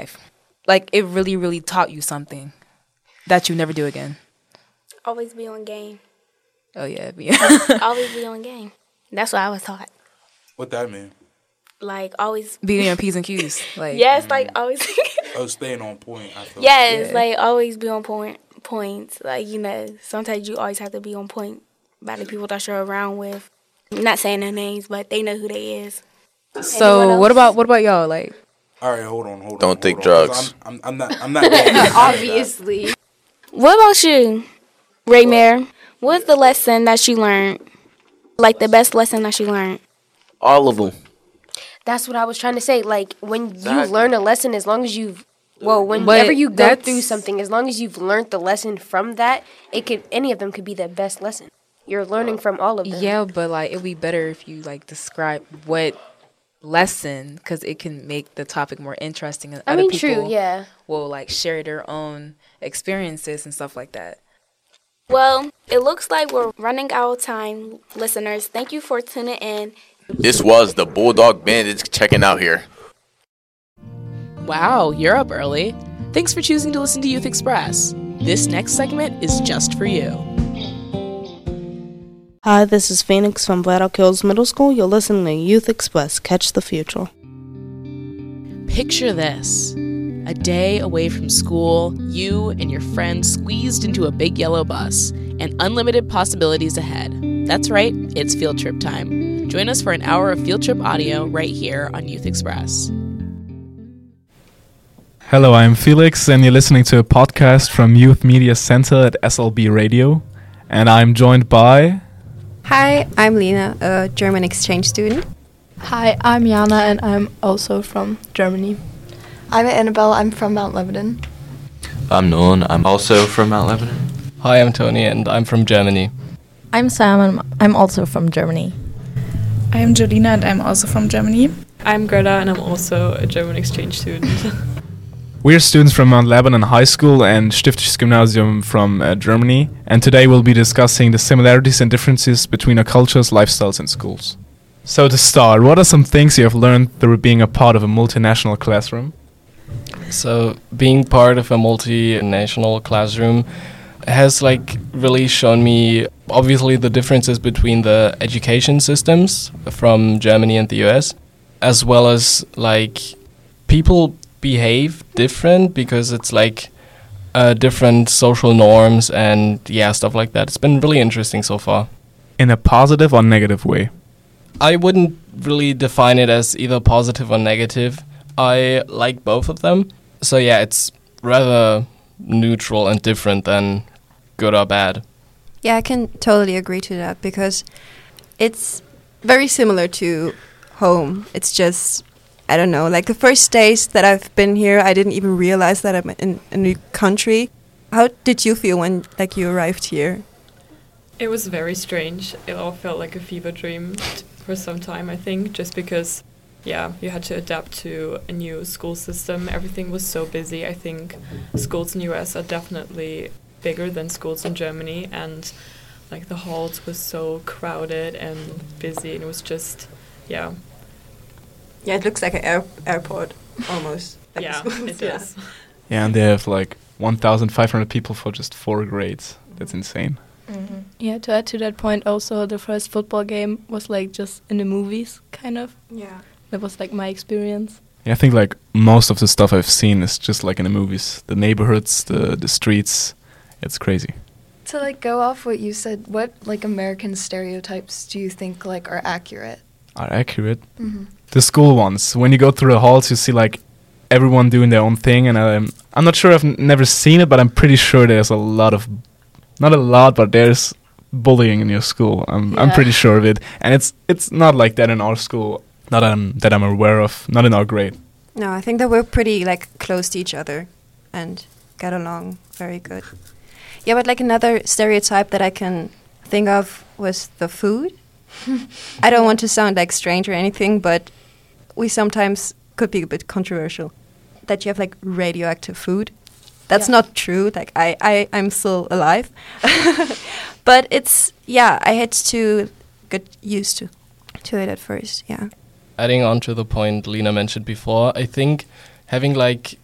life? Like, it really, really taught you something that you never do again. Always be on game. Oh, yeah. Always be on game. That's what I was taught. What that mean? Like, always. Be on your P's and Q's. Like, yes, like, always. Staying on point, I feel. Yes, like, always be on points. Like, you know, sometimes you always have to be on point by the people that you're around with. I'm not saying their names, but they know who they is. So, what about y'all? Like, all right, hold on. Don't take drugs. I'm not Obviously. What about you, Raymare? What's the lesson that you learned? Like, the best lesson that you learned? All of them. That's what I was trying to say. Like, when you learn a lesson, as long as whenever you go through something, as long as you've learned the lesson from that, any of them could be the best lesson. You're learning from all of them. Yeah, but, like, it'd be better if you, like, describe what lesson, because it can make the topic more interesting, and other people true, yeah. will, like, share their own experiences and stuff like that. Well, it looks like we're running out of time, listeners. Thank you for tuning in. This was the Bulldog Bandits checking out here. Wow, you're up early. Thanks for choosing to listen to Youth Express. This next segment is just for you. Hi, this is Phoenix from Black Oak Hills Middle School. You're listening to Youth Express. Catch the future. Picture this. A day away from school, you and your friends squeezed into a big yellow bus, and unlimited possibilities ahead. That's right, it's field trip time. Join us for an hour of field trip audio right here on Youth Express. Hello, I'm Felix, and you're listening to a podcast from Youth Media Center at SLB Radio. And I'm joined by... Hi, I'm Lena, a German exchange student. Hi, I'm Jana, and I'm also from Germany. I'm Annabelle, I'm from Mount Lebanon. I'm Nolan, I'm also from Mount Lebanon. Hi, I'm Tony, and I'm from Germany. I'm Sam, and I'm also from Germany. I'm Jolina, and I'm also from Germany. I'm Greta, and I'm also a German exchange student. We're students from Mount Lebanon High School and Stiftisches Gymnasium from Germany, and today we'll be discussing the similarities and differences between our cultures, lifestyles, and schools. So to start, what are some things you have learned through being a part of a multinational classroom? So being part of a multinational classroom has really shown me obviously the differences between the education systems from Germany and the US, as well as people behave different because it's different social norms and stuff like that. It's been really interesting so far. In a positive or negative way? I wouldn't really define it as either positive or negative. I like both of them. So it's rather neutral and different than good or bad. Yeah, I can totally agree to that because it's very similar to home. It's just, I don't know, the first days that I've been here, I didn't even realize that I'm in a new country. How did you feel when you arrived here? It was very strange. It all felt like a fever dream for some time, I think, just because, you had to adapt to a new school system. Everything was so busy. I think schools in the US are definitely bigger than schools in Germany, and the halls was so crowded and busy, and it was just, Yeah, it looks like an airport, almost. It does. Yeah, and they have 1,500 people for just 4 grades. That's insane. Mm-hmm. Yeah, to add to that point, also the first football game was just in the movies, kind of. Yeah. That was my experience. Yeah, I think most of the stuff I've seen is just in the movies. The neighborhoods, the streets, it's crazy. To go off what you said, what American stereotypes do you think are accurate? Are accurate? Mm-hmm. The school ones. When you go through the halls, you see everyone doing their own thing, and I'm not sure, I've never seen it, but I'm pretty sure there's a lot of, not a lot, but there's bullying in your school. I'm pretty sure of it, and it's not like that in our school. Not that I'm aware of. Not in our grade. No, I think that we're pretty close to each other and get along very good. Yeah, but another stereotype that I can think of was the food. I don't want to sound strange or anything, but we sometimes could be a bit controversial. That you have radioactive food. That's not true. I'm still alive. But it's, I had to get used to it at first, yeah. Adding on to the point Lena mentioned before, I think having